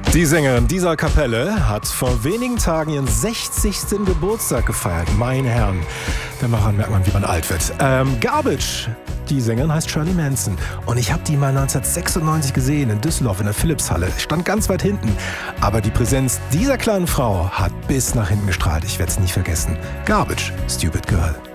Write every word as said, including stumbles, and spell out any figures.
Die Sängerin dieser Kapelle hat vor wenigen Tagen ihren sechzigsten Geburtstag gefeiert. Meine Herren, daran merkt man, wie man alt wird. Ähm, Garbage, die Sängerin heißt Shirley Manson. Und ich habe die mal neunzehnhundertsechsundneunzig gesehen in Düsseldorf in der Philipshalle. Ich stand ganz weit hinten. Aber die Präsenz dieser kleinen Frau hat bis nach hinten gestrahlt. Ich werde es nie vergessen. Garbage, Stupid Girl.